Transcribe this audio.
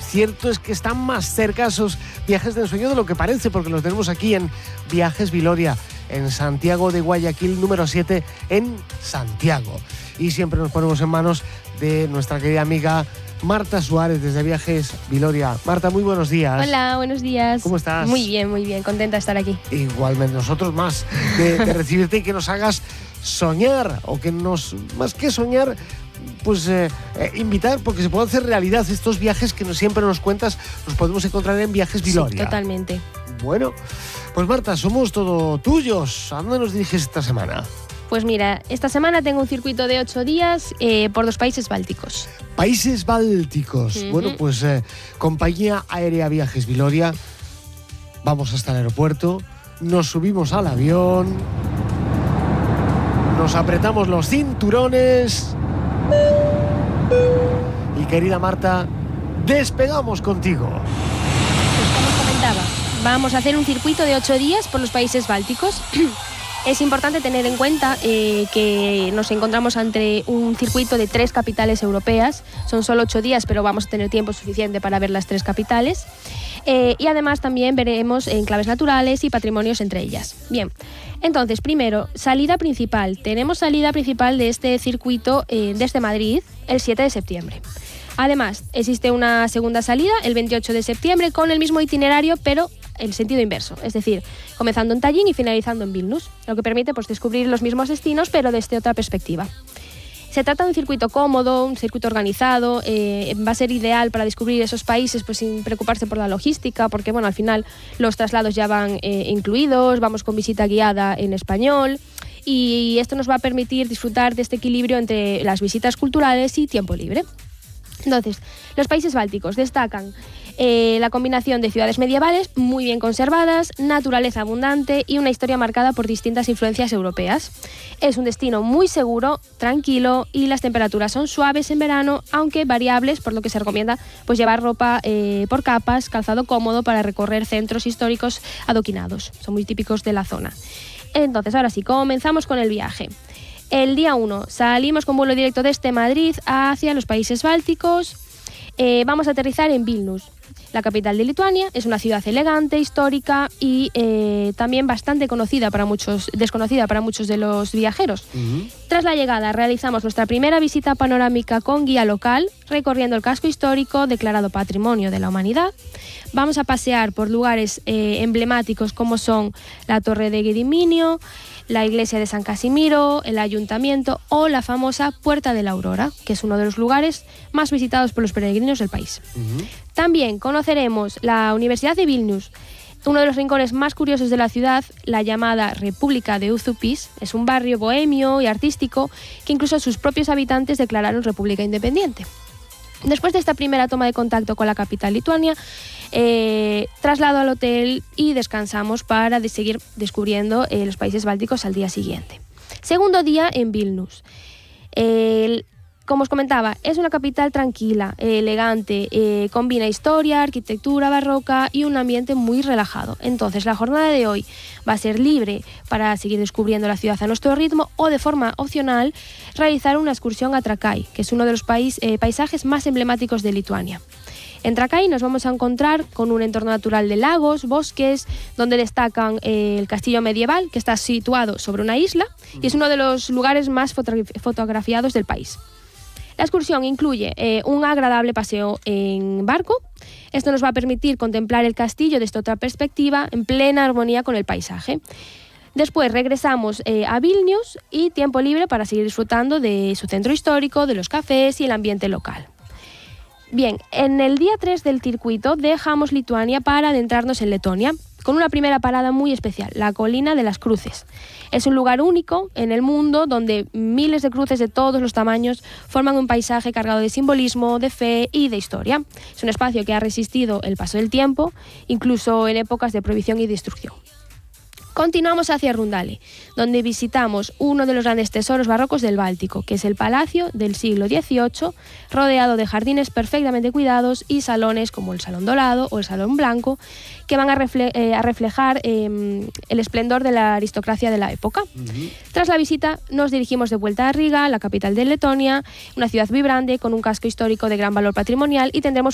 cierto es que están más cerca esos viajes de ensueño de lo que parece, porque los tenemos aquí en Viajes Viloria, en Santiago de Guayaquil, número 7, en Santiago. Y siempre nos ponemos en manos de nuestra querida amiga Marta Suárez, desde Viajes Viloria. Marta, muy buenos días. Hola, buenos días. ¿Cómo estás? Muy bien, contenta de estar aquí. Igualmente, nosotros más de recibirte y que nos hagas soñar, o que nos, más que soñar, pues invitar, porque se pueden hacer realidad estos viajes que siempre nos cuentas, los podemos encontrar en Viajes Viloria. Sí, totalmente. Bueno, pues Marta, somos todo tuyos. ¿A dónde nos diriges esta semana? Pues mira, esta semana tengo un circuito de 8 días por 2 países bálticos. Países bálticos. Bueno, pues Compañía Aérea Viajes Viloria, vamos hasta el aeropuerto, nos subimos al avión, nos apretamos los cinturones y, querida Marta, despegamos contigo. Pues como os comentaba, vamos a hacer un circuito de 8 días por los países bálticos. Es importante tener en cuenta que nos encontramos ante un circuito de 3 capitales europeas. Son solo 8 días, pero vamos a tener tiempo suficiente para ver las 3 capitales. Y además también veremos enclaves naturales y patrimonios entre ellas. Bien, entonces, primero, salida principal. Tenemos salida principal de este circuito desde Madrid el 7 de septiembre. Además, existe una segunda salida el 28 de septiembre con el mismo itinerario, pero en sentido inverso, es decir, comenzando en Tallin y finalizando en Vilnius, lo que permite pues descubrir los mismos destinos, pero desde otra perspectiva. Se trata de un circuito cómodo, un circuito organizado, va a ser ideal para descubrir esos países pues sin preocuparse por la logística, porque bueno, al final los traslados ya van incluidos, vamos con visita guiada en español, y esto nos va a permitir disfrutar de este equilibrio entre las visitas culturales y tiempo libre. Entonces, los países bálticos destacan la combinación de ciudades medievales muy bien conservadas, naturaleza abundante y una historia marcada por distintas influencias europeas. Es un destino muy seguro, tranquilo, y las temperaturas son suaves en verano, aunque variables, por lo que se recomienda pues llevar ropa por capas, calzado cómodo para recorrer centros históricos adoquinados. Son muy típicos de la zona. Entonces, ahora sí, comenzamos con el viaje. El día 1 salimos con vuelo directo desde Madrid hacia los países bálticos. Vamos a aterrizar en Vilnius, la capital de Lituania. Es una ciudad elegante, histórica y también bastante desconocida para muchos de los viajeros. Tras la llegada realizamos nuestra primera visita panorámica con guía local, recorriendo el casco histórico declarado Patrimonio de la Humanidad. Vamos a pasear por lugares emblemáticos como son la Torre de Gediminio, la iglesia de San Casimiro, el ayuntamiento o la famosa Puerta de la Aurora, que es uno de los lugares más visitados por los peregrinos del país. También conoceremos la Universidad de Vilnius, uno de los rincones más curiosos de la ciudad, la llamada República de Uzupis. Es un barrio bohemio y artístico que incluso sus propios habitantes declararon república independiente. Después de esta primera toma de contacto con la capital lituania, traslado al hotel y descansamos para seguir descubriendo los países bálticos al día siguiente. Segundo día en Vilnius. Como os comentaba, es una capital tranquila, elegante, combina historia, arquitectura barroca y un ambiente muy relajado. Entonces, la jornada de hoy va a ser libre para seguir descubriendo la ciudad a nuestro ritmo, o de forma opcional realizar una excursión a Trakai, que es uno de los paisajes más emblemáticos de Lituania. En Trakai nos vamos a encontrar con un entorno natural de lagos, bosques, donde destacan el castillo medieval, que está situado sobre una isla y es uno de los lugares más fotografiados del país. La excursión incluye un agradable paseo en barco. Esto nos va a permitir contemplar el castillo desde otra perspectiva, en plena armonía con el paisaje. Después regresamos a Vilnius y tiempo libre para seguir disfrutando de su centro histórico, de los cafés y el ambiente local. Bien, en el día 3 del circuito dejamos Lituania para adentrarnos en Letonia, con una primera parada muy especial, la Colina de las Cruces. Es un lugar único en el mundo donde miles de cruces de todos los tamaños forman un paisaje cargado de simbolismo, de fe y de historia. Es un espacio que ha resistido el paso del tiempo, incluso en épocas de prohibición y destrucción. Continuamos hacia Rundale, donde visitamos uno de los grandes tesoros barrocos del Báltico, que es el Palacio del siglo XVIII, rodeado de jardines perfectamente cuidados y salones como el Salón Dorado o el Salón Blanco, que van a reflejar el esplendor de la aristocracia de la época. Tras la visita nos dirigimos de vuelta a Riga, la capital de Letonia, una ciudad vibrante con un casco histórico de gran valor patrimonial, y tendremos